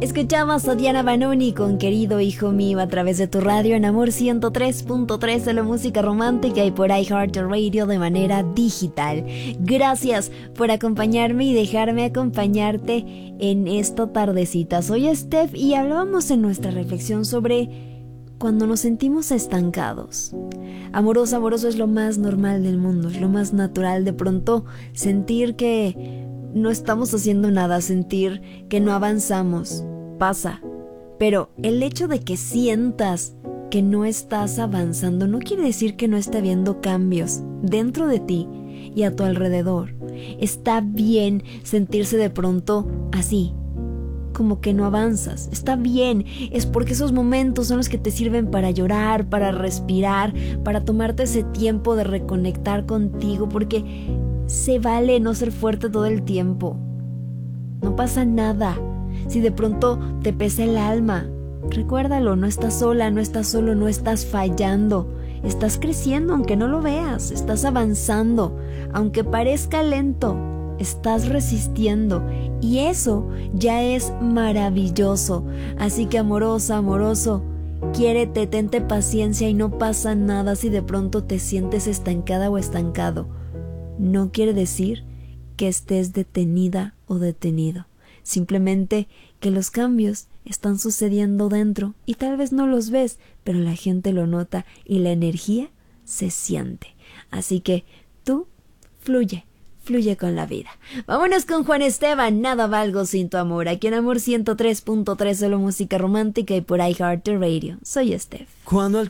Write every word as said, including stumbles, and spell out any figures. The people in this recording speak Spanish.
Escuchamos a Diana Banoni con Querido Hijo Mío a través de tu radio en Amor ciento tres punto tres de la música romántica y por iHeartRadio de manera digital. Gracias por acompañarme y dejarme acompañarte en esta tardecita. Soy Steph y hablábamos en nuestra reflexión sobre cuando nos sentimos estancados. Amoroso, amoroso es lo más normal del mundo, es lo más natural. De pronto sentir que no estamos haciendo nada, sentir que no avanzamos, pasa. Pero el hecho de que sientas que no estás avanzando no quiere decir que no esté habiendo cambios dentro de ti y a tu alrededor. Está bien sentirse de pronto así, como que no avanzas. Está bien, es porque esos momentos son los que te sirven para llorar, para respirar, para tomarte ese tiempo de reconectar contigo, porque se vale no ser fuerte todo el tiempo. No pasa nada. Si de pronto te pesa el alma, recuérdalo, no estás sola, no estás solo, no estás fallando. Estás creciendo aunque no lo veas, estás avanzando, aunque parezca lento. Estás resistiendo y eso ya es maravilloso. Así que amorosa, amoroso, quiérete, tente paciencia y no pasa nada si de pronto te sientes estancada o estancado. No quiere decir que estés detenida o detenido. Simplemente que los cambios están sucediendo dentro y tal vez no los ves, pero la gente lo nota y la energía se siente. Así que tú fluye. Fluye con la vida. Vámonos con Juan Esteban, Nada valgo sin tu amor, aquí en Amor ciento tres punto tres, solo música romántica y por iHeartRadio. Soy Steph. Cuando al